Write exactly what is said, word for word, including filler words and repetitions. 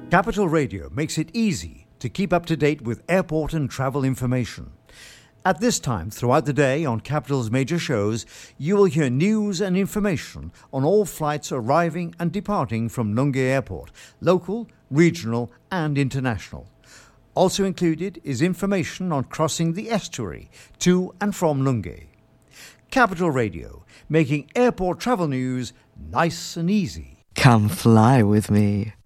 Capital Radio makes it easy to keep up to date with airport and travel information. At this time throughout the day on Capital's major shows, you will hear news and information on all flights arriving and departing from Nunge Airport, local, regional and international. Also included is information on crossing the estuary to and from Nunge. Capital Radio, making airport travel news nice and easy. Come fly with me.